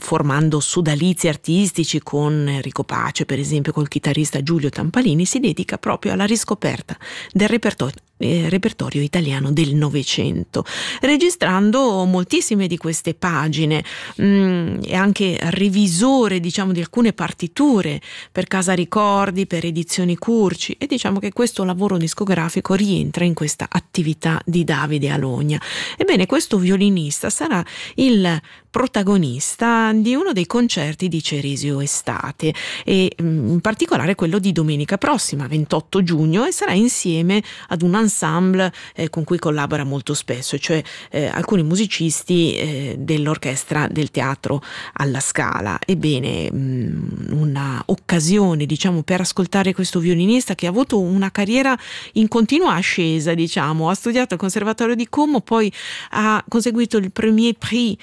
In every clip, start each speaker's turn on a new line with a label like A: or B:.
A: formando sodalizi artistici con Enrico Pace, per esempio col chitarrista Giulio Tampalini, si dedica proprio alla riscoperta del repertorio italiano del Novecento, registrando moltissime di queste pagine, e anche revisore, diciamo, di alcune partiture per Casa Ricordi, per Edizioni Curci, e diciamo che questo lavoro discografico rientra in questa attività di Davide Alogna. Ebbene, questo violinista sarà il protagonista di uno dei concerti di Cerisio Estate, e in particolare quello di domenica prossima, 28 giugno, e sarà insieme ad un ensemble con cui collabora molto spesso, cioè alcuni musicisti dell'orchestra del Teatro alla Scala. Ebbene, una occasione, diciamo, per ascoltare questo violinista che ha avuto una carriera in continua ascesa, diciamo. Ha studiato al Conservatorio di Como, poi ha conseguito il Premier Prix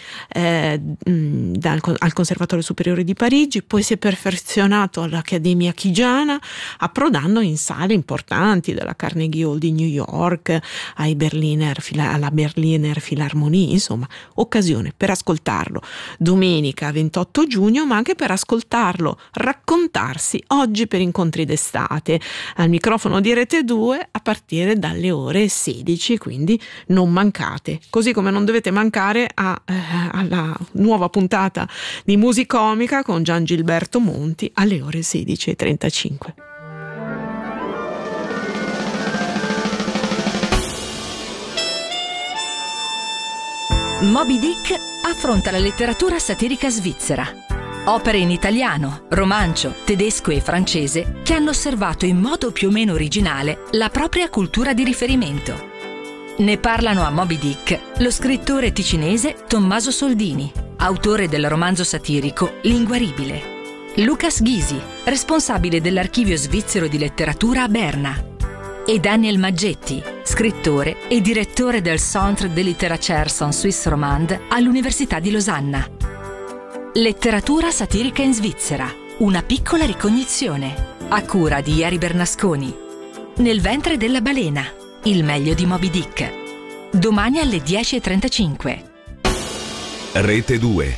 A: al Conservatorio Superiore di Parigi, poi si è perfezionato all'Accademia Chigiana, approdando in sale importanti della Carnegie Hall di New York alla Berliner Philharmonie. Insomma, occasione per ascoltarlo domenica 28 giugno, ma anche per ascoltarlo raccontarsi oggi per Incontri d'estate al microfono di Rete 2 a partire dalle ore 16, quindi non mancate, così come non dovete mancare alla nuova puntata di Musicomica con Gian Gilberto Monti alle ore 16:35.
B: Moby Dick affronta la letteratura satirica svizzera. Opere in italiano, romancio, tedesco e francese che hanno osservato in modo più o meno originale la propria cultura di riferimento. Ne parlano a Moby Dick lo scrittore ticinese Tommaso Soldini, autore del romanzo satirico Linguaribile, Lucas Gysi, responsabile dell'Archivio Svizzero di Letteratura a Berna, e Daniel Maggetti, scrittore e direttore del Centre de Littérature en Suisse Romande all'Università di Losanna. Letteratura satirica in Svizzera, una piccola ricognizione, a cura di Iari Bernasconi. Nel ventre della balena, il meglio di Moby Dick. Domani alle 10:35.
C: Rete 2.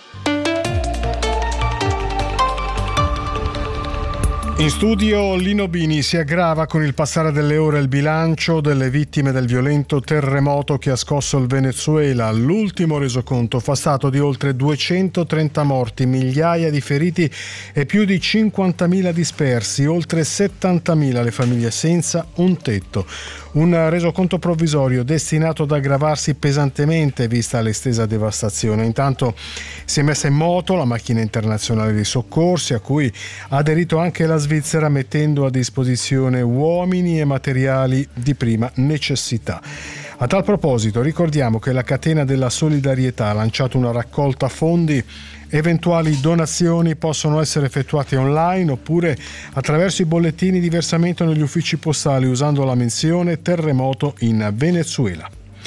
D: In studio Lino Bini. Si aggrava con il passare delle ore il bilancio delle vittime del violento terremoto che ha scosso il Venezuela. L'ultimo resoconto fa stato di oltre 230 morti, migliaia di feriti e più di 50.000 dispersi, oltre 70.000 le famiglie senza un tetto. Un resoconto provvisorio destinato ad aggravarsi pesantemente vista l'estesa devastazione. Intanto si è messa in moto la macchina internazionale dei soccorsi, a cui ha aderito anche la Svizzera, mettendo a disposizione uomini e materiali di prima necessità. A tal proposito ricordiamo che la Catena della Solidarietà ha lanciato una raccolta fondi. Eventuali donazioni possono essere effettuate online oppure attraverso i bollettini di versamento negli uffici postali usando la menzione terremoto in Venezuela.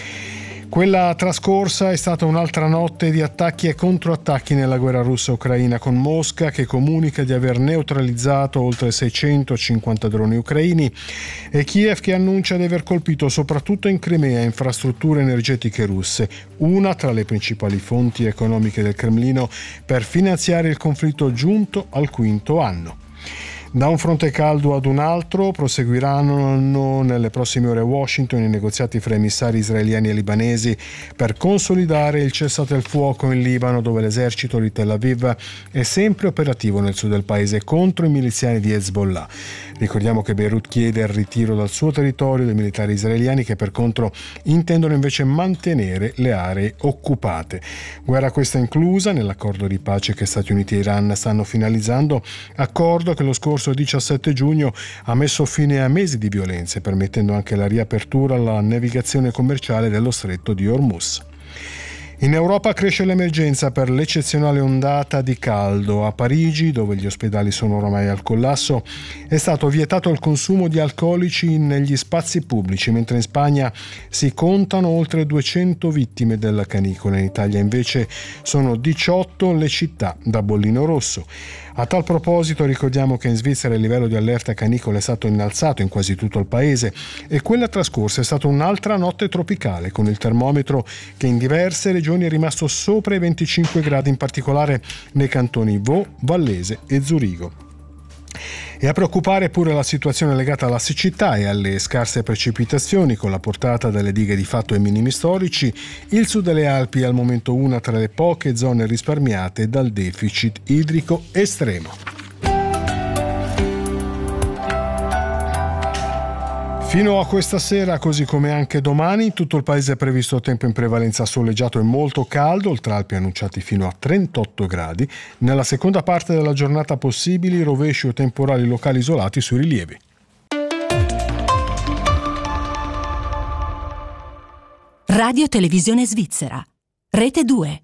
D: Quella trascorsa è stata un'altra notte di attacchi e controattacchi nella guerra russa-ucraina, con Mosca che comunica di aver neutralizzato oltre 650 droni ucraini e Kiev che annuncia di aver colpito soprattutto in Crimea infrastrutture energetiche russe, una tra le principali fonti economiche del Cremlino per finanziare il conflitto giunto al quinto anno. Da un fronte caldo ad un altro proseguiranno nelle prossime ore a Washington i negoziati fra emissari israeliani e libanesi per consolidare il cessate il fuoco in Libano, dove l'esercito di Tel Aviv è sempre operativo nel sud del paese contro i miliziani di Hezbollah. Ricordiamo che Beirut chiede il ritiro dal suo territorio dei militari israeliani, che per contro intendono invece mantenere le aree occupate. Guerra questa inclusa nell'accordo di pace che Stati Uniti e Iran stanno finalizzando, accordo che lo scorso 17 giugno ha messo fine a mesi di violenze, permettendo anche la riapertura alla navigazione commerciale dello stretto di Hormuz. In Europa cresce l'emergenza per l'eccezionale ondata di caldo. A Parigi, dove gli ospedali sono ormai al collasso, è stato vietato il consumo di alcolici negli spazi pubblici, mentre in Spagna si contano oltre 200 vittime della canicola. In Italia invece sono 18 le città da bollino rosso. A tal proposito ricordiamo che in Svizzera il livello di allerta canicola è stato innalzato in quasi tutto il paese e quella trascorsa è stata un'altra notte tropicale, con il termometro che in diverse regioni regioni è rimasto sopra i 25 gradi, in particolare nei cantoni Vaud, Vallese e Zurigo. E a preoccupare pure la situazione legata alla siccità e alle scarse precipitazioni, con la portata delle dighe di fatto ai minimi storici. Il sud delle Alpi è al momento una tra le poche zone risparmiate dal deficit idrico estremo. Fino a questa sera, così come anche domani, in tutto il paese è previsto tempo in prevalenza soleggiato e molto caldo, oltre Alpi annunciati fino a 38 gradi. Nella seconda parte della giornata possibili rovesci o temporali locali isolati sui rilievi.
B: Radio Televisione Svizzera, Rete 2.